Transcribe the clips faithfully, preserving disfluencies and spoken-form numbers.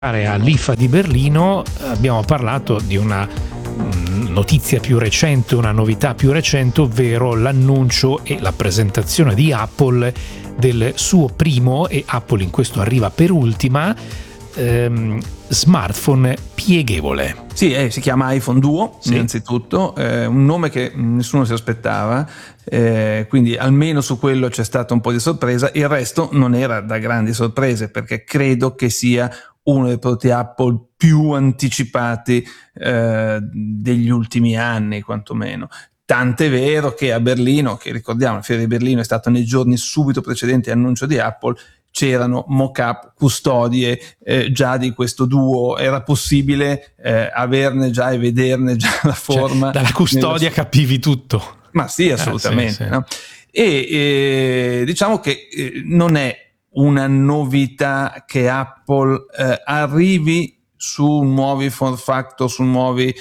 All'I F A di Berlino abbiamo parlato di una notizia più recente, una novità più recente, ovvero l'annuncio e la presentazione di Apple del suo primo, e Apple in questo arriva per ultima, ehm, smartphone pieghevole. Sì, eh, si chiama iPhone Duo, sì. Innanzitutto, eh, un nome che nessuno si aspettava, eh, quindi almeno su quello c'è stata un po' di sorpresa. Il resto non era da grandi sorprese, perché credo che sia uno dei prodotti Apple più anticipati eh, degli ultimi anni, quantomeno. Tant'è vero che a Berlino, che ricordiamo, la Fiera di Berlino è stata nei giorni subito precedenti all'annuncio di Apple, c'erano mock-up, custodie eh, già di questo Duo, era possibile eh, averne già e vederne già la forma. Cioè, dalla custodia nella... capivi tutto. Ma sì, assolutamente. Ah, sì, sì. No? E eh, diciamo che eh, non è una novità che Apple eh, arrivi su nuovi form factor, su nuovi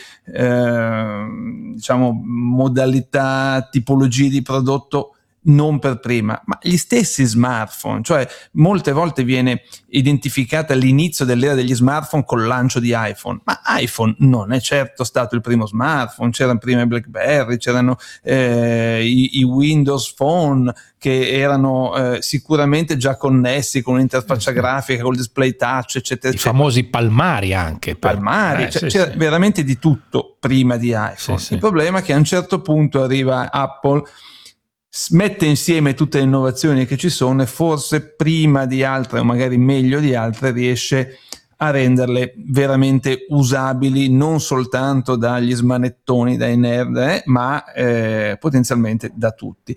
eh, diciamo modalità, tipologie di prodotto non per prima, ma gli stessi smartphone, cioè molte volte viene identificata l'inizio dell'era degli smartphone col lancio di iPhone, ma iPhone non è certo stato il primo smartphone, c'erano prima i BlackBerry, c'erano eh, i, i Windows Phone che erano eh, sicuramente già connessi con un'interfaccia grafica, col display touch, eccetera, i eccetera. famosi palmari anche. Per... Palmari, eh, cioè, sì, c'era sì. veramente di tutto prima di iPhone. Sì, sì. Il problema è che a un certo punto arriva Apple, mette insieme tutte le innovazioni che ci sono e forse prima di altre, o magari meglio di altre, riesce a renderle veramente usabili non soltanto dagli smanettoni, dai nerd, eh, ma eh, potenzialmente da tutti.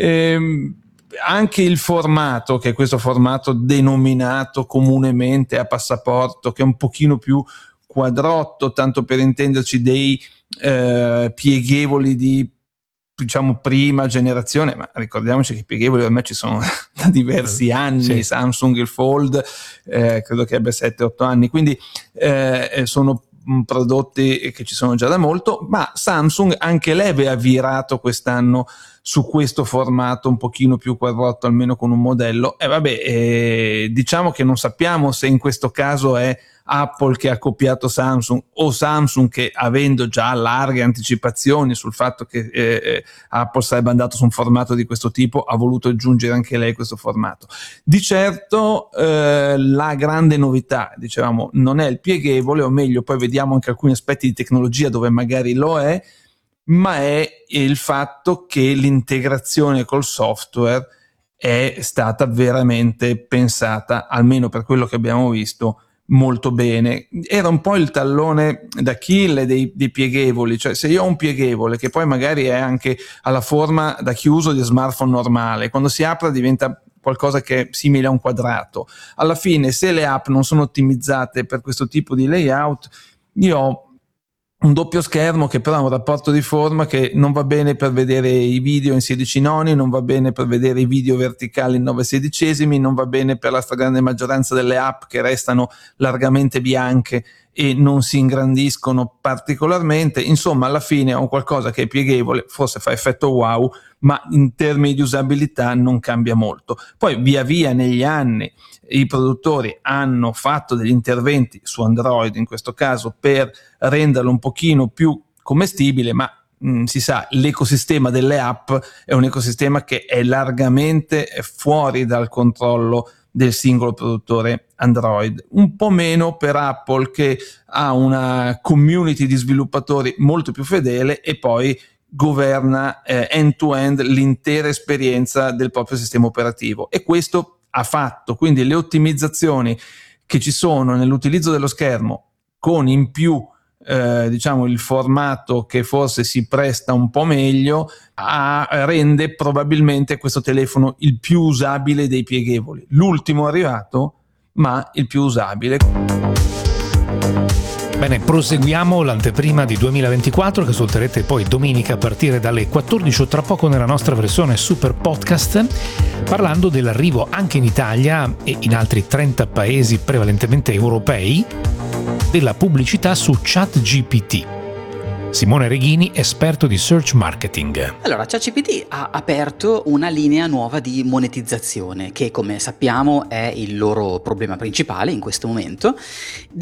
Ehm, anche il formato, che è questo formato denominato comunemente a passaporto, che è un pochino più quadrotto, tanto per intenderci, dei eh, pieghevoli di diciamo prima generazione, ma ricordiamoci che i pieghevoli ormai ci sono da diversi anni, sì. Samsung il Fold eh, credo che abbia sette otto anni, quindi eh, sono prodotti che ci sono già da molto, ma Samsung anche lei aveva virato quest'anno su questo formato un pochino più quadrotto, almeno con un modello, e vabbè, eh, diciamo che non sappiamo se in questo caso è Apple che ha copiato Samsung o Samsung che, avendo già larghe anticipazioni sul fatto che eh, Apple sarebbe andato su un formato di questo tipo, ha voluto aggiungere anche lei questo formato. Di certo eh, la grande novità, dicevamo, non è il pieghevole, o meglio, poi vediamo anche alcuni aspetti di tecnologia dove magari lo è, ma è il fatto che l'integrazione col software è stata veramente pensata, almeno per quello che abbiamo visto, molto bene. Era un po' il tallone d'Achille dei, dei pieghevoli, cioè se io ho un pieghevole che poi magari è anche alla forma da chiuso di smartphone normale, quando si apre diventa qualcosa che è simile a un quadrato, alla fine se le app non sono ottimizzate per questo tipo di layout, io ho un doppio schermo che però ha un rapporto di forma che non va bene per vedere i video in sedici noni, non va bene per vedere i video verticali in nove sedicesimi, non va bene per la stragrande maggioranza delle app che restano largamente bianche e non si ingrandiscono particolarmente. Insomma, alla fine ho qualcosa che è pieghevole, forse fa effetto wow, ma in termini di usabilità non cambia molto. Poi via via negli anni i produttori hanno fatto degli interventi su Android in questo caso per renderlo un pochino più commestibile, ma mh, si sa, l'ecosistema delle app è un ecosistema che è largamente fuori dal controllo del singolo produttore Android, un po' meno per Apple che ha una community di sviluppatori molto più fedele e poi governa eh, end-to-end l'intera esperienza del proprio sistema operativo, e questo ha fatto, quindi le ottimizzazioni che ci sono nell'utilizzo dello schermo, con in più eh, diciamo il formato che forse si presta un po' meglio, a, rende probabilmente questo telefono il più usabile dei pieghevoli, l'ultimo arrivato ma il più usabile. Bene, proseguiamo l'anteprima di duemilaventiquattro che ascolterete poi domenica a partire dalle quattordici o tra poco nella nostra versione super podcast, parlando dell'arrivo anche in Italia e in altri trenta paesi prevalentemente europei della pubblicità su ChatGPT. Simone Reghini, esperto di search marketing. Allora, ChatGPT ha aperto una linea nuova di monetizzazione che, come sappiamo, è il loro problema principale in questo momento.